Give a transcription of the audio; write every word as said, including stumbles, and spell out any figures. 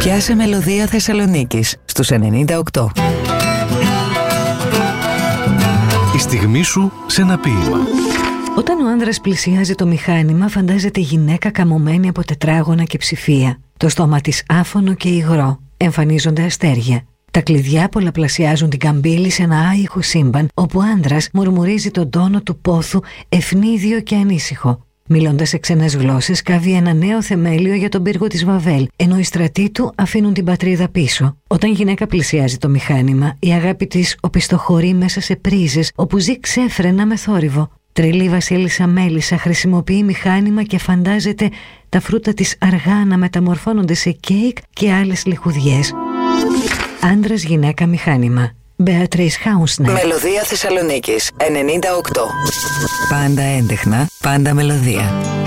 Πιάσε μελωδία Θεσσαλονίκης στους ενενήντα οκτώ. Η στιγμή σου σε ένα ποίημα. Όταν ο άνδρας πλησιάζει το μηχάνημα, φαντάζεται γυναίκα καμωμένη από τετράγωνα και ψηφία. Το στόμα της άφωνο και υγρό. Εμφανίζονται αστέρια. Τα κλειδιά πολλαπλασιάζουν την καμπύλη σε ένα άϊχο σύμπαν, όπου ο άνδρας μουρμουρίζει τον τόνο του πόθου, ευνίδιο και ανήσυχο. Μιλώντας σε ξένες γλώσσες, κάβει ένα νέο θεμέλιο για τον πύργο της Βαβέλ, ενώ οι στρατοί του αφήνουν την πατρίδα πίσω. Όταν η γυναίκα πλησιάζει το μηχάνημα, η αγάπη της οπισθοχωρεί μέσα σε πρίζες, όπου ζει ξέφρενα με θόρυβο. Τρελή βασίλισσα Μέλισσα χρησιμοποιεί μηχάνημα και φαντάζεται τα φρούτα της αργά να μεταμορφώνονται σε κέικ και άλλες λιχουδιές. Άντρας, γυναίκα, μηχάνημα. Μπεατρίς Χάουσνερ. Μελωδία Θεσσαλονίκης ενενήντα οκτώ. Πάντα έντεχνα, πάντα μελωδία.